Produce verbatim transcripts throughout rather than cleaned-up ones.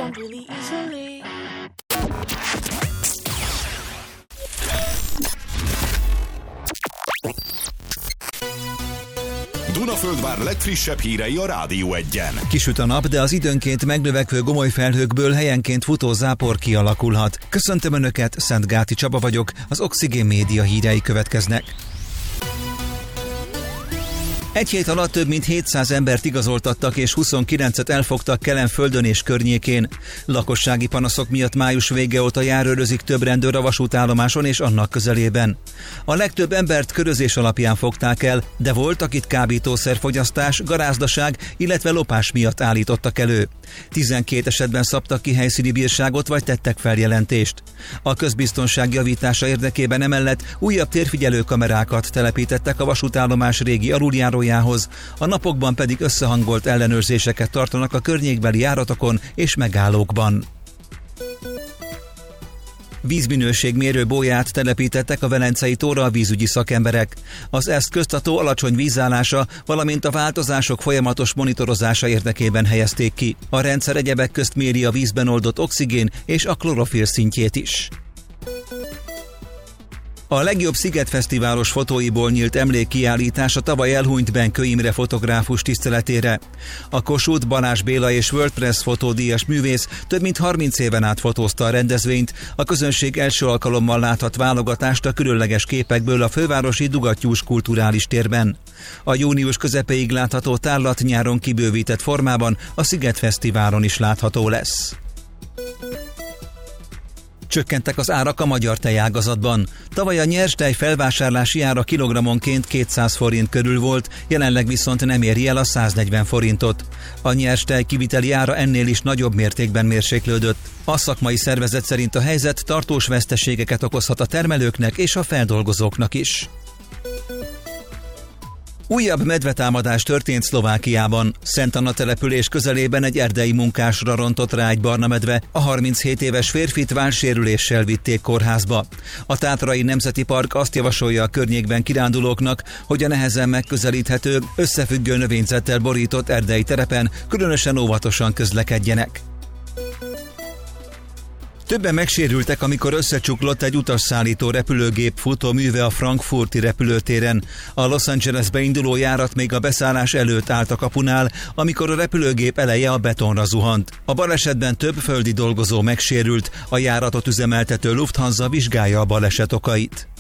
around really easily. Dunaföldvár legfrissebb hírei a Rádió Egyen. Kisüt a nap, de az időnként megnövekvő gomoly felhőkből helyenként futó zápor kialakulhat. Köszöntöm Önöket, Szentgáti Csaba vagyok, az Oxigén Média hírei következnek. Egy hét alatt több mint hétszáz embert igazoltattak és huszonkilencet elfogtak Kelenföldön és környékén. Lakossági panaszok miatt május vége óta járőrözik több rendőr a vasútállomáson és annak közelében. A legtöbb embert körözés alapján fogták el, de volt, akit kábítószerfogyasztás, garázdaság, illetve lopás miatt állítottak elő. tizenkét esetben szabtak ki helyszíni bírságot vagy tettek feljelentést. A közbiztonság javítása érdekében emellett újabb térfigyelő kamerákat telepítettek a vasútállomás régi aluljárójához, a napokban pedig összehangolt ellenőrzéseket tartanak a környékbeli járatokon és megállókban. Vízminőségmérő bóját telepítettek a Velencei tóra a vízügyi szakemberek. Az eszközt a tó alacsony vízállása, valamint a változások folyamatos monitorozása érdekében helyezték ki. A rendszer egyebek közt méri a vízben oldott oxigén és a klorofil szintjét is. A legjobb szigetfesztiválos fotóiból nyílt emlékkiállítás a tavaly elhunyt Benkő Imre fotográfus tiszteletére. A Kossuth, Balázs Béla és WordPress fotódíjas művész több mint harminc éven át fotózta a rendezvényt, a közönség első alkalommal láthat válogatást a különleges képekből a fővárosi Dugattyús kulturális térben. A június közepéig látható tárlat nyáron kibővített formában a Szigetfesztiválon is látható lesz. Csökkentek az árak a magyar tejágazatban. Tavaly a nyerstej felvásárlási ára kilogrammonként kétszáz forint körül volt, jelenleg viszont nem éri el a száznegyven forintot. A nyerstej kiviteli ára ennél is nagyobb mértékben mérséklődött. A szakmai szervezet szerint a helyzet tartós veszteségeket okozhat a termelőknek és a feldolgozóknak is. Újabb medvetámadás történt Szlovákiában. Szent Anna település közelében egy erdei munkásra rontott rá egy barna medve. A harminchét éves férfit vállsérüléssel vitték kórházba. A Tátrai Nemzeti Park azt javasolja a környékben kirándulóknak, hogy a nehezen megközelíthető, összefüggő növényzettel borított erdei terepen különösen óvatosan közlekedjenek. Többen megsérültek, amikor összecsuklott egy utasszállító repülőgép futóműve a frankfurti repülőtéren. A Los Angelesbe induló járat még a beszállás előtt állt a kapunál, amikor a repülőgép eleje a betonra zuhant. A balesetben több földi dolgozó megsérült, a járatot üzemeltető Lufthansa vizsgálja a baleset okait.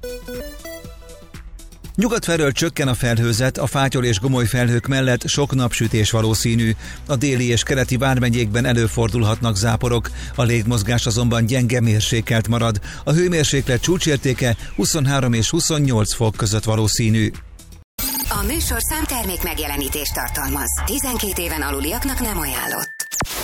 Nyugat felől csökken a felhőzet, a fátyol és gomoly felhők mellett sok napsütés valószínű. A déli és keleti vármegyékben előfordulhatnak záporok, a légmozgás azonban gyenge mérsékelt marad. A hőmérséklet csúcsértéke huszonhárom és huszonnyolc fok között valószínű. A műsorszám termék megjelenítést tartalmaz. tizenkét éven aluliaknak nem ajánlott.